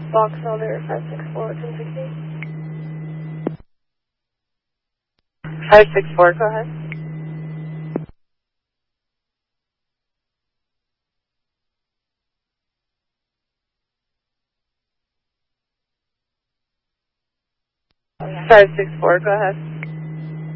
Box Elder 564, 1060. 564, go ahead. Oh, yeah. 564, go ahead.